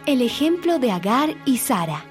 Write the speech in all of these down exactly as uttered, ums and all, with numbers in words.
El ejemplo de Agar y Sara.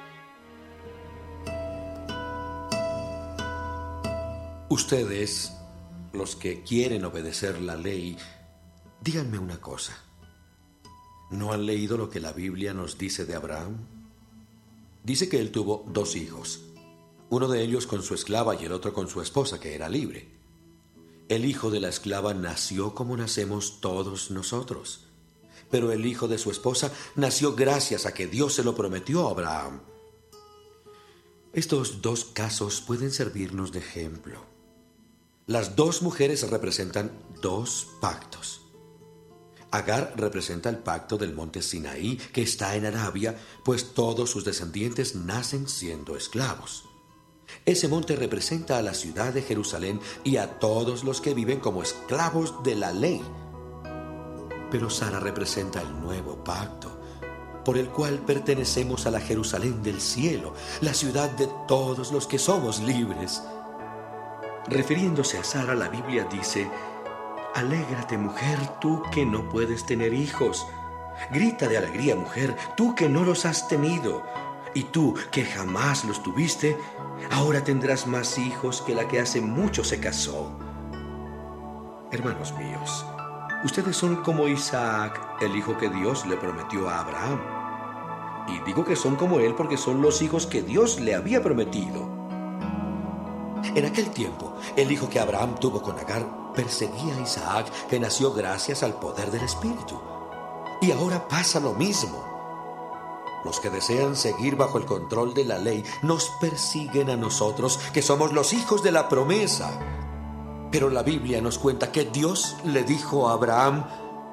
Ustedes, los que quieren obedecer la ley, díganme una cosa. ¿No han leído lo que la Biblia nos dice de Abraham? Dice que él tuvo dos hijos, uno de ellos con su esclava y el otro con su esposa, que era libre. El hijo de la esclava nació como nacemos todos nosotros, pero el hijo de su esposa nació gracias a que Dios se lo prometió a Abraham. Estos dos casos pueden servirnos de ejemplo. Las dos mujeres representan dos pactos. Agar representa el pacto del monte Sinaí, que está en Arabia, pues todos sus descendientes nacen siendo esclavos. Ese monte representa a la ciudad de Jerusalén y a todos los que viven como esclavos de la ley. Pero Sara representa el nuevo pacto, por el cual pertenecemos a la Jerusalén del cielo, la ciudad de todos los que somos libres. Refiriéndose a Sara, la Biblia dice: «Alégrate, mujer, tú que no puedes tener hijos. Grita de alegría, mujer, tú que no los has tenido. Y tú que jamás los tuviste, ahora tendrás más hijos que la que hace mucho se casó». Hermanos míos, ustedes son como Isaac, el hijo que Dios le prometió a Abraham. Y digo que son como él porque son los hijos que Dios le había prometido. En aquel tiempo, el hijo que Abraham tuvo con Agar perseguía a Isaac, que nació gracias al poder del Espíritu. Y ahora pasa lo mismo. Los que desean seguir bajo el control de la ley nos persiguen a nosotros, que somos los hijos de la promesa. Pero la Biblia nos cuenta que Dios le dijo a Abraham: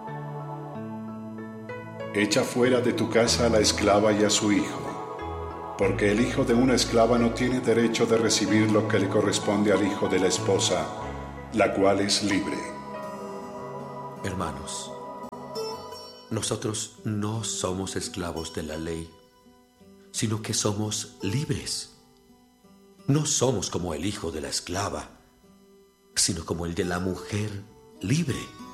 «Echa fuera de tu casa a la esclava y a su hijo, porque el hijo de una esclava no tiene derecho de recibir lo que le corresponde al hijo de la esposa, la cual es libre». Hermanos, nosotros no somos esclavos de la ley, sino que somos libres. No somos como el hijo de la esclava, sino como el de la mujer libre.